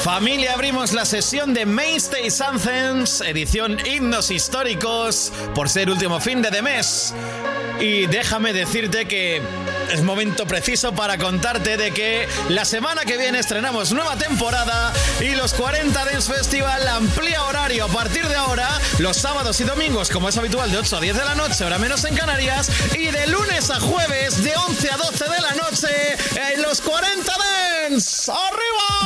Familia, abrimos la sesión de Mainstays Anthems, edición Himnos Históricos, por ser último fin de mes. Y déjame decirte que es momento preciso para contarte de que la semana que viene estrenamos nueva temporada y los 40 Dance Festival amplía horario a partir de ahora, los sábados y domingos, como es habitual, de 8 a 10 de la noche, hora menos en Canarias, y de lunes a jueves, de 11 a 12 de la noche, en los 40 Dance. ¡Arriba!